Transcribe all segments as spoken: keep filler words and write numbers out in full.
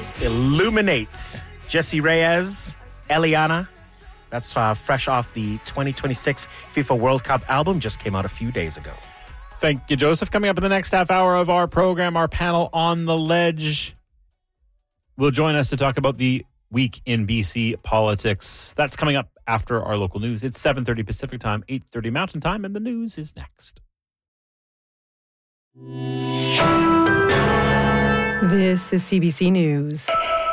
Illuminate. Jesse Reyes, Eliana. That's uh, fresh off the twenty twenty-six FIFA World Cup album. Just came out a few days ago. Thank you, Joseph. Coming up in the next half hour of our program, our panel On the Ledge will join us to talk about the week in B C politics. That's coming up after our local news. It's seven thirty Pacific time, eight thirty Mountain time, and the news is next. This is C B C News.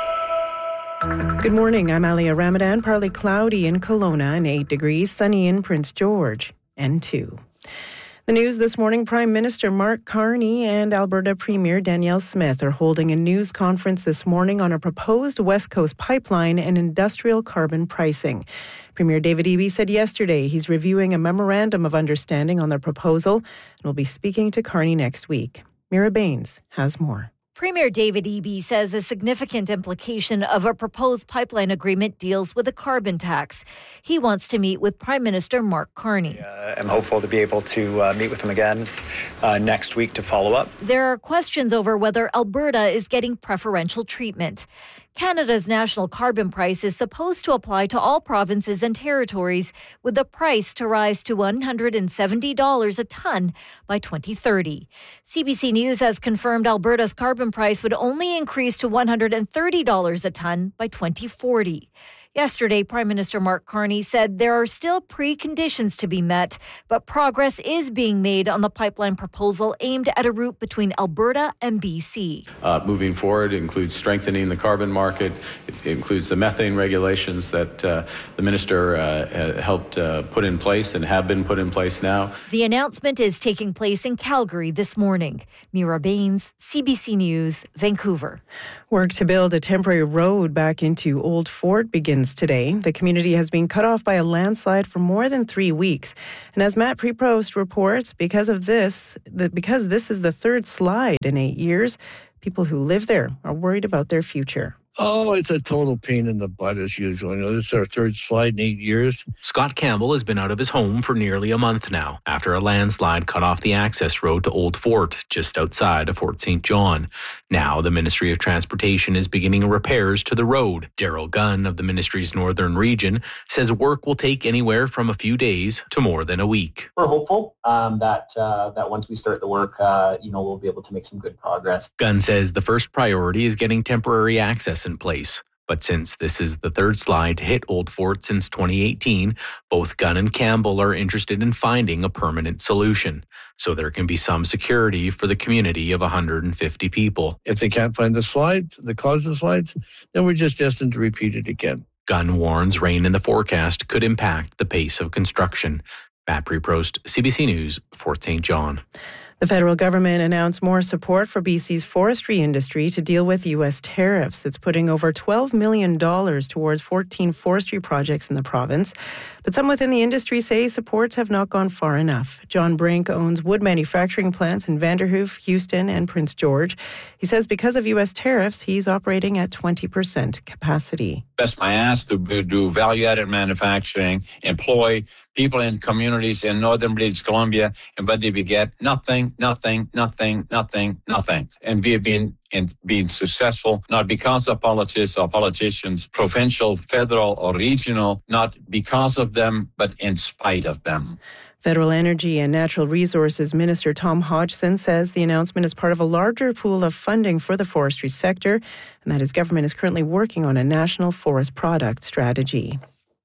Good morning. I'm Alia Ramadan. Partly cloudy in Kelowna and eight degrees, sunny in Prince George and two. The news this morning, Prime Minister Mark Carney and Alberta Premier Danielle Smith are holding a news conference this morning on a proposed West Coast pipeline and industrial carbon pricing. Premier David Eby said yesterday he's reviewing a memorandum of understanding on the proposal and will be speaking to Carney next week. Mira Baines has more. Premier David Eby says a significant implication of a proposed pipeline agreement deals with a carbon tax. He wants to meet with Prime Minister Mark Carney. Uh, I'm hopeful to be able to uh, meet with him again uh, next week to follow up. There are questions over whether Alberta is getting preferential treatment. Canada's national carbon price is supposed to apply to all provinces and territories, with the price to rise to one hundred seventy dollars a tonne by twenty thirty. C B C News has confirmed Alberta's carbon price would only increase to one hundred thirty dollars a tonne by twenty forty. Yesterday, Prime Minister Mark Carney said there are still preconditions to be met, but progress is being made on the pipeline proposal aimed at a route between Alberta and B C. Uh, moving forward includes strengthening the carbon market. It includes the methane regulations that uh, the minister uh, helped uh, put in place and have been put in place now. The announcement is taking place in Calgary this morning. Mira Baines, C B C News, Vancouver. Work to build a temporary road back into Old Fort begins today. The community has been cut off by a landslide for more than three weeks. And as Matt Prepost reports, because of this, the, because this is the third slide in eight years, people who live there are worried about their future. Oh, it's a total pain in the butt as usual. You know, this is our third slide in eight years. Scott Campbell has been out of his home for nearly a month now after a landslide cut off the access road to Old Fort just outside of Fort Saint John. Now the Ministry of Transportation is beginning repairs to the road. Daryl Gunn of the ministry's northern region says work will take anywhere from a few days to more than a week. We're hopeful um, that uh, that once we start the work, uh, you know, we'll be able to make some good progress. Gunn says the first priority is getting temporary access in place. But since this is the third slide to hit Old Fort since twenty eighteen, both Gunn and Campbell are interested in finding a permanent solution so there can be some security for the community of one hundred fifty people. If they can't find the slides, the cause of the slides, then we're just destined to repeat it again. Gunn warns rain in the forecast could impact the pace of construction. Matt Prepost, C B C News, Fort Saint John. The federal government announced more support for B C's forestry industry to deal with U S tariffs. It's putting over twelve million dollars towards fourteen forestry projects in the province. But some within the industry say supports have not gone far enough. John Brink owns wood manufacturing plants in Vanderhoof, Houston, and Prince George. He says because of U S tariffs, he's operating at twenty percent capacity. Best my ass to do value-added manufacturing, employ people in communities in northern British Columbia, and but they get nothing, nothing, nothing, nothing, nothing. And we have been in being successful, not because of politics or politicians, provincial, federal, or regional, not because of them, but in spite of them. Federal Energy and Natural Resources Minister Tom Hodgson says the announcement is part of a larger pool of funding for the forestry sector and that his government is currently working on a national forest product strategy.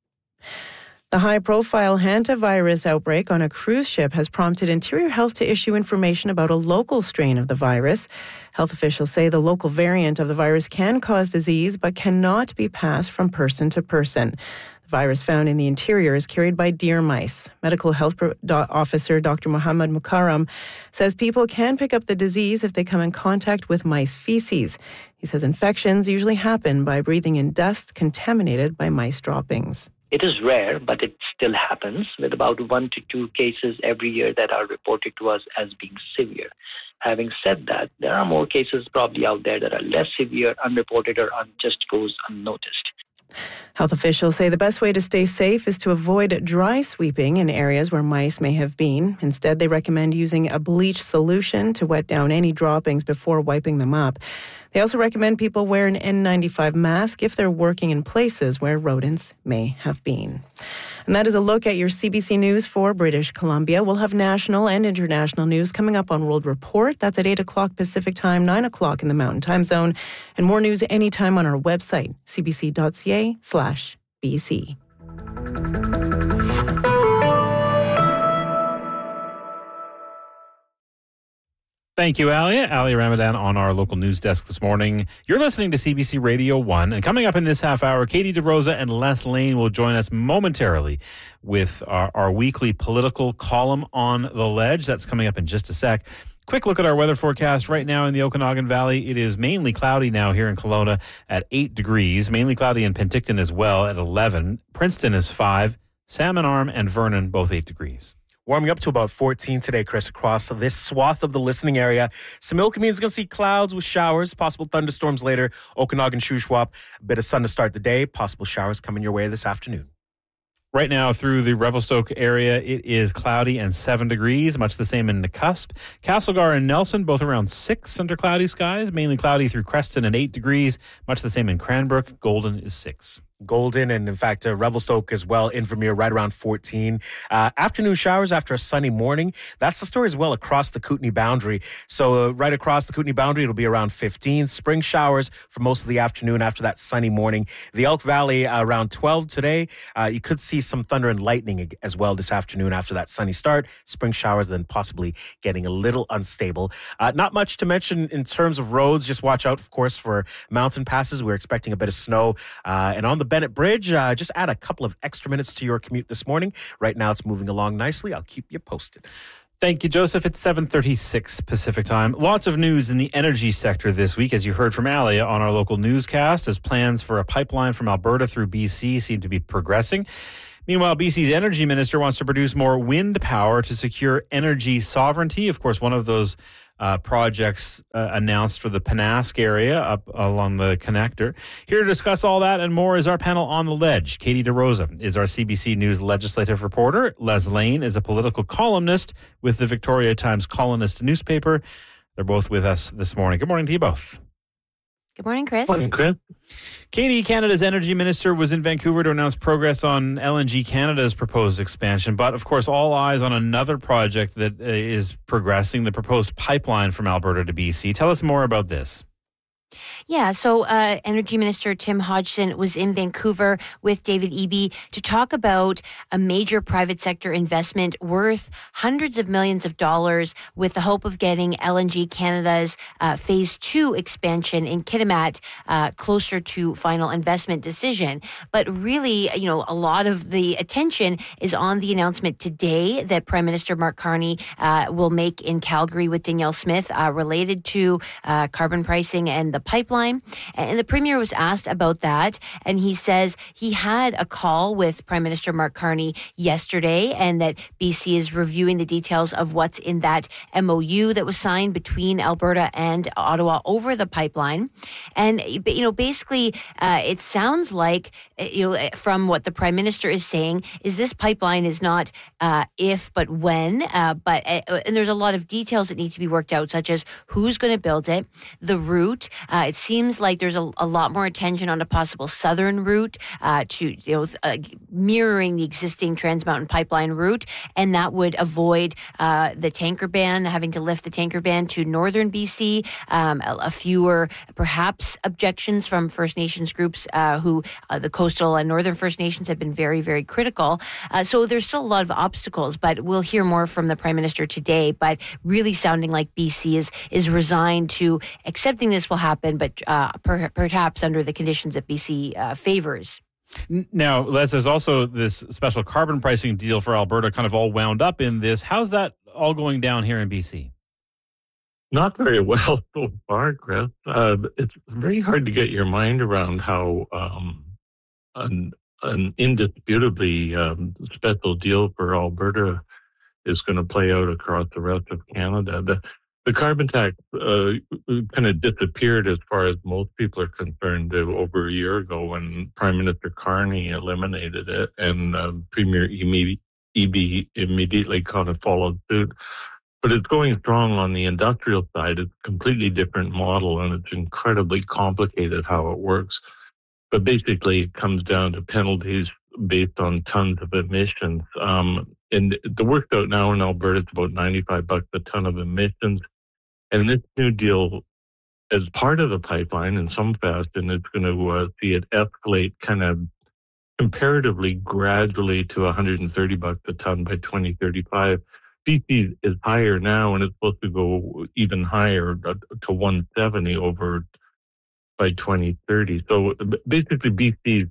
The high-profile hantavirus outbreak on a cruise ship has prompted Interior Health to issue information about a local strain of the virus. Health officials say the local variant of the virus can cause disease but cannot be passed from person to person. The virus found in the interior is carried by deer mice. Medical Health Officer Doctor Mohammed Mukarram says people can pick up the disease if they come in contact with mice feces. He says infections usually happen by breathing in dust contaminated by mice droppings. It is rare, but it still happens with about one to two cases every year that are reported to us as being severe. Having said that, there are more cases probably out there that are less severe, unreported, or un- just goes unnoticed. Health officials say the best way to stay safe is to avoid dry sweeping in areas where mice may have been. Instead, they recommend using a bleach solution to wet down any droppings before wiping them up. They also recommend people wear an N ninety-five mask if they're working in places where rodents may have been. And that is a look at your C B C News for British Columbia. We'll have national and international news coming up on World Report. That's at eight o'clock Pacific Time, nine o'clock in the Mountain Time Zone. And more news anytime on our website, c b c dot c a slash b c. Thank you, Alia. Alia Ramadan on our local news desk this morning. You're listening to C B C Radio one. And coming up in this half hour, Katie DeRosa and Les Lane will join us momentarily with our, our weekly political column on the ledge. That's coming up in just a sec. Quick look at our weather forecast right now in the Okanagan Valley. It is mainly cloudy now here in Kelowna at eight degrees. Mainly cloudy in Penticton as well at eleven. Princeton is five. Salmon Arm and Vernon both eight degrees. Warming up to about fourteen today, Chris, across this swath of the listening area. Similkameen is going to see clouds with showers, possible thunderstorms later. Okanagan, Shuswap, a bit of sun to start the day. Possible showers coming your way this afternoon. Right now through the Revelstoke area, it is cloudy and seven degrees, much the same in the Cusp. Castlegar and Nelson, both around six under cloudy skies. Mainly cloudy through Creston and eight degrees, much the same in Cranbrook. Golden is six. Golden and, in fact, uh, Revelstoke as well. Invermere right around fourteen. Uh, afternoon showers after a sunny morning. That's the story as well across the Kootenay boundary. So uh, right across the Kootenay boundary, it'll be around fifteen. Spring showers for most of the afternoon after that sunny morning. The Elk Valley uh, around twelve today. Uh, you could see some thunder and lightning as well this afternoon after that sunny start. Spring showers then possibly getting a little unstable. Uh, not much to mention in terms of roads. Just watch out, of course, for mountain passes. We're expecting a bit of snow. Uh, and on the Bennett Bridge, uh, just add a couple of extra minutes to your commute this morning. Right now, it's moving along nicely. I'll keep you posted. Thank you, Joseph. It's seven thirty-six Pacific Time. Lots of news in the energy sector this week, as you heard from Alia on our local newscast, as plans for a pipeline from Alberta through B C seem to be progressing. Meanwhile, B C's energy minister wants to produce more wind power to secure energy sovereignty. Of course, one of those Uh, projects uh, announced for the Pennask area up along the connector. Here to discuss all that and more is our panel on the ledge. Katie DeRosa is our C B C News legislative reporter. Les Lane is a political columnist with the Victoria Times Colonist newspaper. They're both with us this morning. Good morning to you both. Good morning, Chris. Morning, Chris. Katie, Canada's energy minister, was in Vancouver to announce progress on L N G Canada's proposed expansion. But, of course, all eyes on another project that uh, is progressing, the proposed pipeline from Alberta to B C. Tell us more about this. Yeah, so uh, Energy Minister Tim Hodgson was in Vancouver with David Eby to talk about a major private sector investment worth hundreds of millions of dollars with the hope of getting L N G Canada's uh, Phase two expansion in Kitimat uh, closer to final investment decision. But really, you know, a lot of the attention is on the announcement today that Prime Minister Mark Carney uh, will make in Calgary with Danielle Smith uh, related to uh, carbon pricing and the pipeline. And the Premier was asked about that, and he says he had a call with Prime Minister Mark Carney yesterday, and that B C is reviewing the details of what's in that M O U that was signed between Alberta and Ottawa over the pipeline. And, you know, basically, uh, it sounds like, you know, from what the Prime Minister is saying, is this pipeline is not uh, if, but when, uh, but, uh, and there's a lot of details that need to be worked out, such as who's going to build it, the route. Uh, it seems like there's a, a lot more attention on a possible southern route uh, to, you know, uh, mirroring the existing Trans Mountain Pipeline route, and that would avoid uh, the tanker ban, having to lift the tanker ban to northern B C. Um, a, a fewer, perhaps, objections from First Nations groups uh, who uh, the coastal and northern First Nations have been very, very critical. Uh, so there's still a lot of obstacles, but we'll hear more from the Prime Minister today. But really sounding like B C is is resigned to accepting this will happen, but uh, per, perhaps under the conditions that B C uh, favors. Now, Les, there's also this special carbon pricing deal for Alberta kind of all wound up in this. How's that all going down here in B C? Not very well so far, Chris. Uh, it's very hard to get your mind around how um, an, an indisputably um, special deal for Alberta is going to play out across the rest of Canada. The, the carbon tax uh, kind of disappeared as far as most people are concerned uh, over a year ago when Prime Minister Carney eliminated it, and uh, Premier Eby immediately kind of followed suit. But it's going strong on the industrial side. It's a completely different model, and it's incredibly complicated how it works. But basically, it comes down to penalties based on tons of emissions. Um, and the work's out now in Alberta, it's about ninety-five bucks a ton of emissions. And this new deal, as part of the pipeline in some fashion, it's going to uh, see it escalate kind of comparatively gradually to one hundred thirty bucks a ton by twenty thirty-five. B C is higher now, and it's supposed to go even higher to one hundred seventy over by twenty thirty. So basically, B C's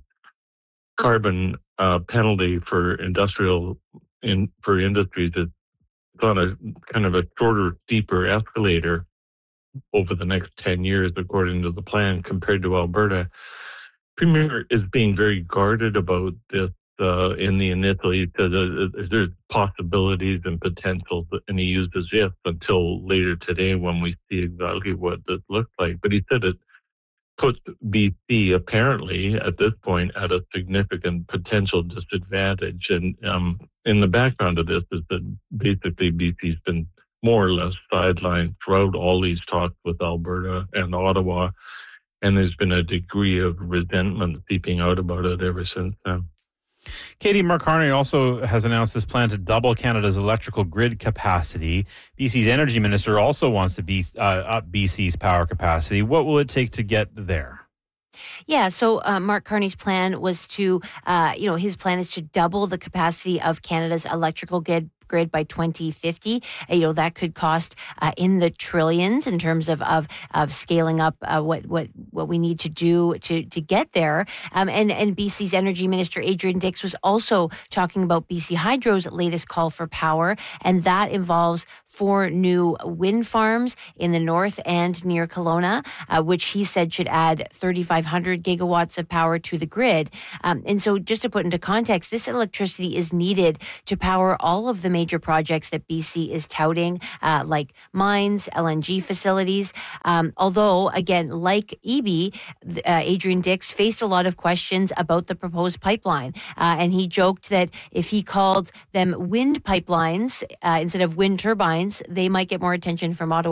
carbon uh, penalty for industrial in for industries is on a kind of a shorter, steeper escalator over the next ten years, according to the plan, compared to Alberta. Premier is being very guarded about this. Uh, in the initial, he said uh, there's possibilities and potentials, and he uses if until later today when we see exactly what this looks like. But he said it puts B C apparently at this point at a significant potential disadvantage. And um, in the background of this is that basically B C's been more or less sidelined throughout all these talks with Alberta and Ottawa, and there's been a degree of resentment seeping out about it ever since then. Katie, Mark Carney also has announced this plan to double Canada's electrical grid capacity. B C's energy minister also wants to be, uh, up B C's power capacity. What will it take to get there? Yeah, so uh, Mark Carney's plan was to, uh, you know, his plan is to double the capacity of Canada's electrical grid grid by twenty fifty. Uh, you know, that could cost uh, in the trillions in terms of of, of scaling up uh, what what what we need to do to to get there. Um, and and B C's Energy Minister Adrian Dix was also talking about B C Hydro's latest call for power, and that involves four new wind farms in the north and near Kelowna, uh, which he said should add thirty-five hundred gigawatts of power to the grid. Um, and so, just to put into context, this electricity is needed to power all of the major projects that B C is touting, uh, like mines, L N G facilities. Um, although, again, like Eby, uh, Adrian Dix faced a lot of questions about the proposed pipeline. Uh, and he joked that if he called them wind pipelines uh, instead of wind turbines, they might get more attention from Ottawa.